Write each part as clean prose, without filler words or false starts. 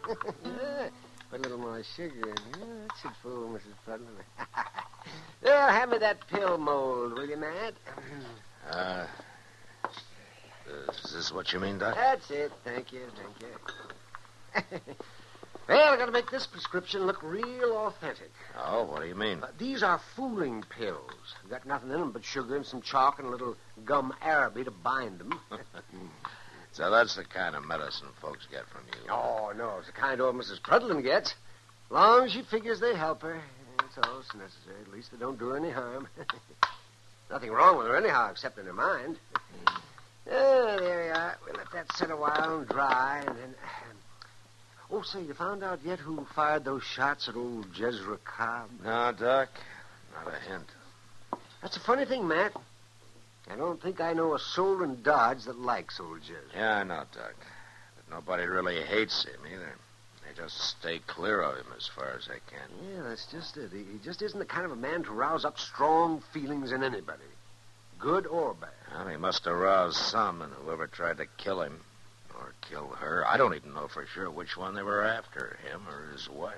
Yeah, put a little more sugar in here. That should fool Mrs. Putnam. Well, have me that pill mold, will you, Matt? Is this what you mean, Doc? That's it. Thank you. Well, I got to make this prescription look real authentic. Oh, what do you mean? These are fooling pills. Got nothing in them but sugar and some chalk and a little gum araby to bind them. So that's the kind of medicine folks get from you. Oh, no, it's the kind old Mrs. Prudlin gets. Long as she figures they help her, that's all that's necessary. At least they don't do her any harm. Nothing wrong with her anyhow, except in her mind. There we are. We'll let that sit a while and dry, and then... Oh, say, you found out yet who fired those shots at old Jezra Cobb? No, Doc. Not a hint. That's a funny thing, Matt. I don't think I know a soul in Dodge that likes old Jezra. Yeah, I know, Doc. But nobody really hates him either. They just stay clear of him as far as they can. Yeah, that's just it. He just isn't the kind of a man to rouse up strong feelings in anybody, good or bad. Well, he must have roused some in whoever tried to kill him. Or kill her. I don't even know for sure which one they were after, him or his wife.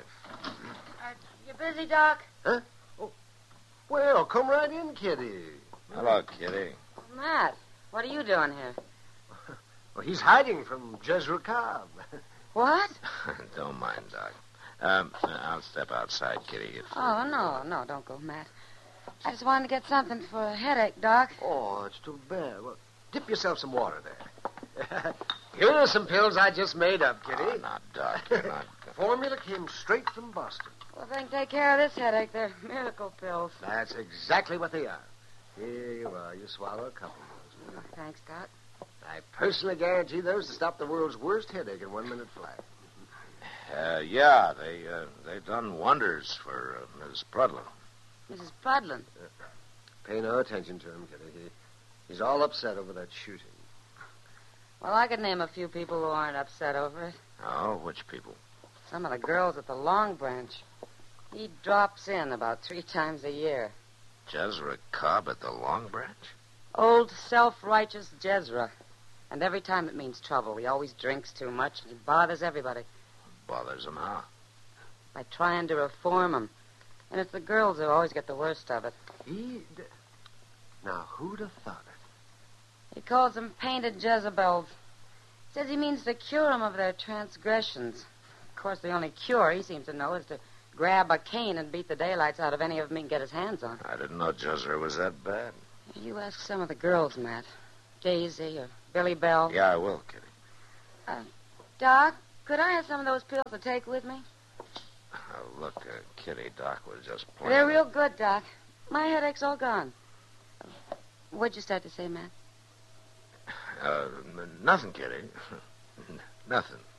You busy, Doc? Huh? Oh, well, come right in, Kitty. Hello, Kitty. Matt, what are you doing here? Well, he's hiding from Jezra Cobb. What? Don't mind, Doc. I'll step outside, Kitty. Oh, no, don't go, Matt. I just wanted to get something for a headache, Doc. Oh, it's too bad. Well, dip yourself some water there. Here are some pills I just made up, Kitty. Oh, not Doc. You're not... Formula came straight from Boston. Well, if they can take care of this headache, they're miracle pills. That's exactly what they are. Here you are. You swallow a couple of those. Thanks, Doc. I personally guarantee those to stop the world's worst headache in 1 minute flat. Yeah, they done wonders for Miss Prudlin. Mrs. Prudlin. Pay no attention to him, Kitty. He's all upset over that shooting. Well, I could name a few people who aren't upset over it. Oh, which people? Some of the girls at the Long Branch. He drops in about 3 times a year. Jezra Cobb at the Long Branch? Old self-righteous Jezra. And every time it means trouble. He always drinks too much, and he bothers everybody. Bothers him how? By trying to reform him. And it's the girls who always get the worst of it. Now, who'd have thought it? He calls them painted Jezebels. Says he means to cure them of their transgressions. Of course, the only cure he seems to know is to grab a cane and beat the daylights out of any of them he can get his hands on. I didn't know Jezra was that bad. You ask some of the girls, Matt. Daisy or Billy Bell. Yeah, I will, Kitty. Doc, could I have some of those pills to take with me? Look, Kitty, Doc was just playing. They're real good, Doc. My headache's all gone. What'd you start to say, Matt? Nothing, Kitty. Nothing.